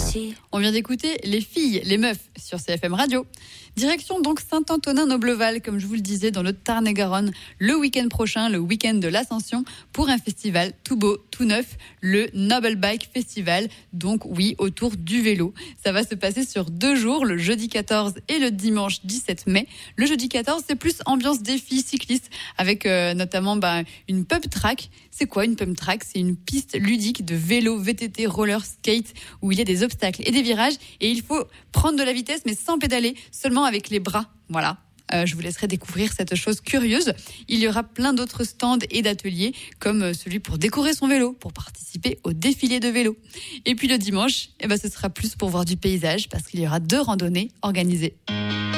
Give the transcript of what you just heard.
On vient d'écouter Les filles, les meufs sur CFM Radio. Direction donc Saint-Antonin-Nobleval, comme je vous le disais, dans le Tarn-et-Garonne, le week-end prochain, le week-end de l'Ascension, pour un festival tout beau, tout neuf, le Noble Bike Festival. Donc oui, autour du vélo. Ça va se passer sur 2 jours, le jeudi 14 et le dimanche 17 mai. Le jeudi 14, c'est plus ambiance défi cycliste, avec notamment une pump track. C'est quoi une pump track ? C'est une piste ludique de vélo, VTT, roller, skate, où il y a des obstacles et des virages, et il faut prendre de la vitesse, mais sans pédaler, seulement avec les bras. Voilà. Je vous laisserai découvrir cette chose curieuse. Il y aura plein d'autres stands et d'ateliers, comme celui pour décorer son vélo, pour participer au défilé de vélo. Et puis le dimanche, ce sera plus pour voir du paysage, parce qu'il y aura 2 randonnées organisées.